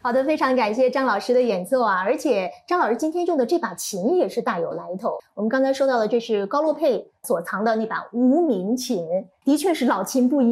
好的，非常感谢张老师的演奏啊，而且张老师今天用的这把琴也是大有来头。我们刚才说到的，这是高洛佩所藏的那把无名琴，的确是老琴不一样。